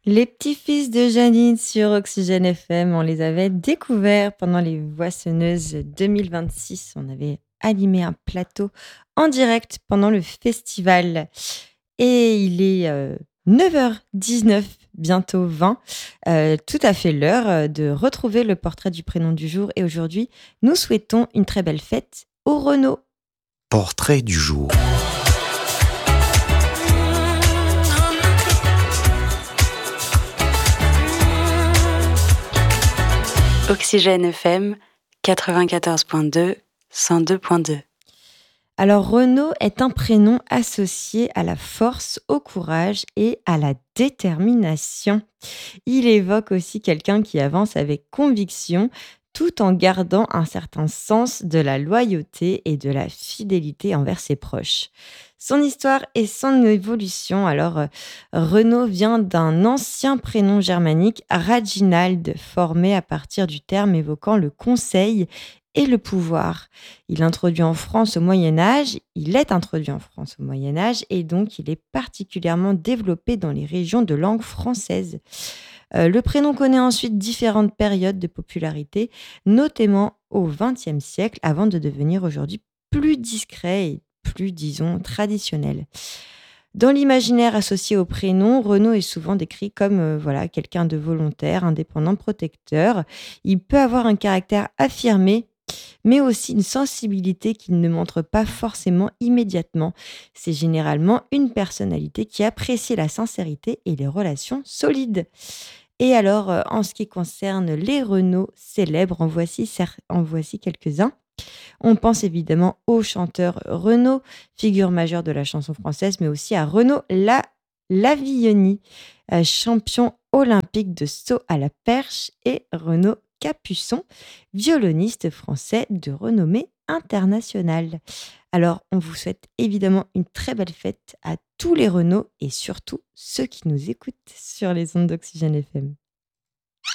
Les petits-fils de Janine sur Oxygène FM, on les avait découverts pendant les Voissonneuses 2026. On avait animé un plateau en direct pendant le festival. Et il est 9h19, bientôt 20, tout à fait l'heure de retrouver le portrait du prénom du jour. Et aujourd'hui, nous souhaitons une très belle fête au Renault. Portrait du jour. Oxygène FM 94.2, 102.2. Alors Renaud est un prénom associé à la force, au courage et à la détermination. Il évoque aussi quelqu'un qui avance avec conviction tout en gardant un certain sens de la loyauté et de la fidélité envers ses proches. Son histoire et son évolution, Renaud vient d'un ancien prénom germanique, Raginald, formé à partir du terme évoquant le conseil et le pouvoir. Il est introduit en France au Moyen Âge, et donc il est particulièrement développé dans les régions de langue française. Le prénom connaît ensuite différentes périodes de popularité, notamment au XXe siècle, avant de devenir aujourd'hui plus discret et plus, disons, traditionnel. Dans l'imaginaire associé au prénom, Renaud est souvent décrit comme quelqu'un de volontaire, indépendant, protecteur. Il peut avoir un caractère affirmé, mais aussi une sensibilité qu'il ne montre pas forcément immédiatement. C'est généralement une personnalité qui apprécie la sincérité et les relations solides. Et alors, en ce qui concerne les Renaud célèbres, en voici quelques-uns. On pense évidemment au chanteur Renaud, figure majeure de la chanson française, mais aussi à Renaud Lavilloni, champion olympique de saut à la perche, et Renaud Capuçon, violoniste français de renommée internationale. Alors, on vous souhaite évidemment une très belle fête à tous les Renaud et surtout ceux qui nous écoutent sur les ondes d'Oxygène FM.